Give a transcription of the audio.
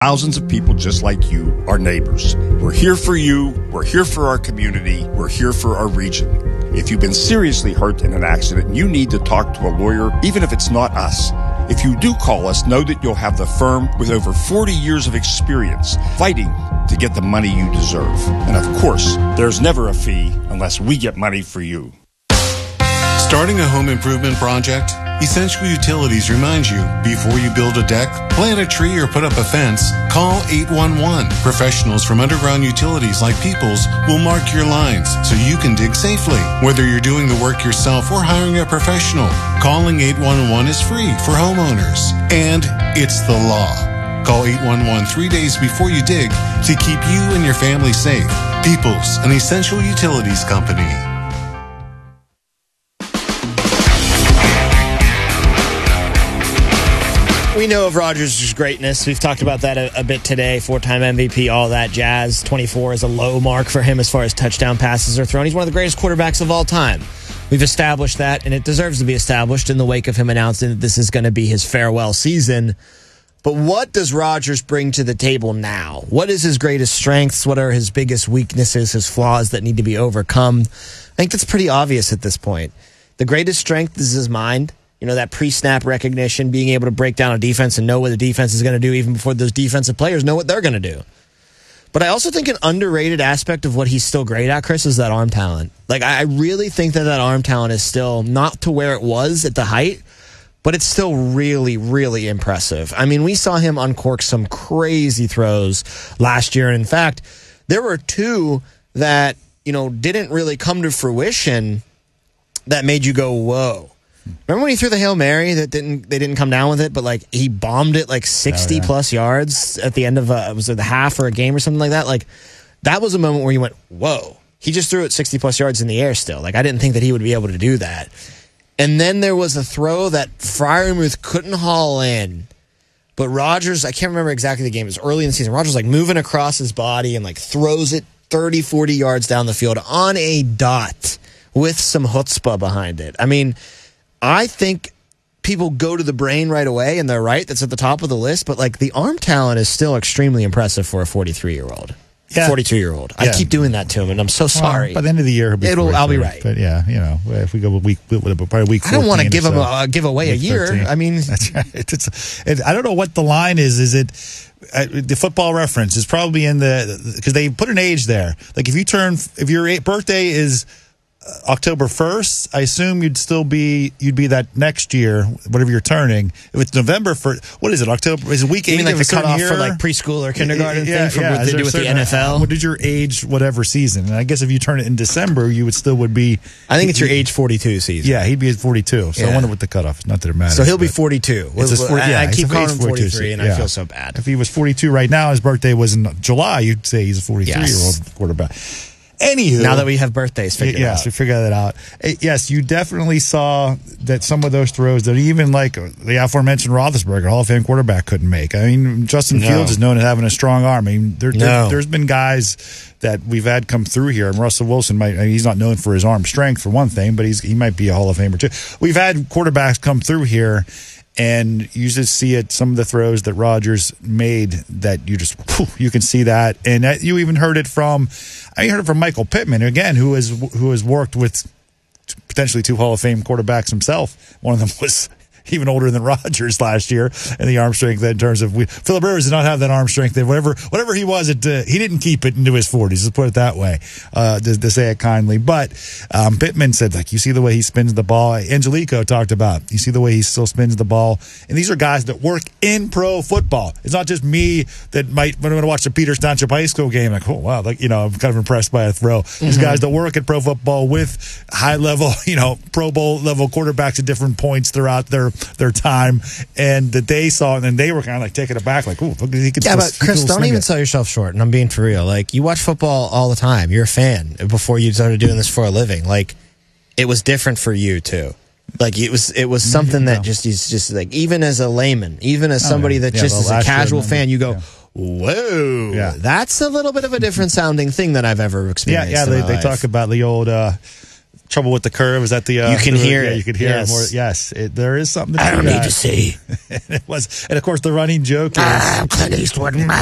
Thousands of people just like you are neighbors. We're here for you. We're here for our community. We're here for our region. If you've been seriously hurt in an accident and you need to talk to a lawyer, even if it's not us, if you do call us, know that you'll have the firm with over 40 years of experience fighting to get the money you deserve. And of course, there's never a fee unless we get money for you. Starting a home improvement project? Essential Utilities reminds you, before you build a deck, plant a tree, or put up a fence, call 811. Professionals from underground utilities like Peoples will mark your lines so you can dig safely. Whether you're doing the work yourself or hiring a professional, calling 811 is free for homeowners. And it's the law. Call 811 3 days before you dig to keep you and your family safe. Peoples, an Essential Utilities company. We know of Rodgers' greatness. We've talked about that a bit today. 4-time MVP, all that jazz. 24 is a low mark for him as far as touchdown passes are thrown. He's one of the greatest quarterbacks of all time. We've established that, and it deserves to be established in the wake of him announcing that this is going to be his farewell season. But what does Rodgers bring to the table now? What is his greatest strengths? What are his biggest weaknesses, his flaws that need to be overcome? I think that's pretty obvious at this point. The greatest strength is his mind. You know, that pre-snap recognition, being able to break down a defense and know what the defense is going to do even before those defensive players know what they're going to do. But I also think an underrated aspect of what he's still great at, Chris, is that arm talent. Like, I really think that arm talent is still not to where it was at the height, but it's still really, really impressive. I mean, we saw him uncork some crazy throws last year. And in fact, there were two that, you know, didn't really come to fruition that made you go, whoa. Remember when he threw the Hail Mary they didn't come down with it, but like he bombed it like 60 plus yards at the end of was it the half or a game or something like that? Like that was a moment where you went, whoa. He just threw it 60 plus yards in the air still. Like I didn't think that he would be able to do that. And then there was a throw that Freiermuth couldn't haul in. But Rodgers, I can't remember exactly the game. It was early in the season. Rodgers like moving across his body and like throws it 30, 40 yards down the field on a dot with some chutzpah behind it. I mean, I think people go to the brain right away, and they're right. That's at the top of the list. But, like, the arm talent is still extremely impressive for a 43-year-old. Yeah. 42-year-old. Yeah. I keep doing that to him, and I'm so sorry. By the end of the year, I'll be right. But, yeah, you know, if we go probably week 14 I don't want to give away a year. 13. I mean. That's right. I don't know what the line is. Is it the Football Reference is probably in the – because they put an age there. Like, if your birthday is – October 1st, I assume you'd be that next year, whatever you're turning. If it's November 1st, what is it? October is it week 8? You mean like the cutoff for like preschool or kindergarten thing from what they do with the NFL? What is your age, whatever season? And I guess if you turn it in December, you would be. I think it's your age 42 season. Yeah, he'd be at 42. So I wonder what the cutoff is. Not that it matters. So he'll be 42. I keep calling him 43, and I feel so bad. If he was 42 right now, his birthday was in July, you'd say he's a 43-year-old quarterback. Anywho, now that we have birthdays figured out. Yes, we figured that out. Yes, you definitely saw that some of those throws that even like the aforementioned Roethlisberger, Hall of Fame quarterback, couldn't make. I mean, Justin Fields is known as having a strong arm. I mean, there's been guys that we've had come through here, and Russell Wilson he's not known for his arm strength for one thing, but he might be a Hall of Famer too. We've had quarterbacks come through here, and you just see it, some of the throws that Rodgers made that you can see that. And you even heard it from Michael Pittman, again, who has worked with potentially 2 Hall of Fame quarterbacks himself. One of them was even older than Rodgers last year, and the arm strength in terms of Philip Rivers did not have that arm strength. Whatever he was, he didn't keep it into his 40s. Let's put it that way, to say it kindly. But Pittman said, like, you see the way he spins the ball. Angelico talked about, you see the way he still spins the ball. And these are guys that work in pro football. It's not just me that might, when I'm going to watch the Peters Township High School game, like, oh wow, like, I'm kind of impressed by a throw. These guys that work in pro football with high level, Pro Bowl level quarterbacks at different points throughout their time, and that they saw, and then they were kind of like taken aback, like, "Ooh, look, he could." Yeah, but Chris, don't even sell yourself short. And I'm being for real. Like, you watch football all the time. You're a fan before you started doing this for a living. Like, it was different for you too. Like, it was something that is just like, even as a layman, even as somebody that just is a casual fan, you go, whoa, that's a little bit of a different sounding thing than I've ever experienced. Yeah, they talk about the old trouble with the curve. Is that the you can hear it? You could hear it more. Yes, there is something. I don't need to see. And it was, and of course, the running joke is Clint Eastwood.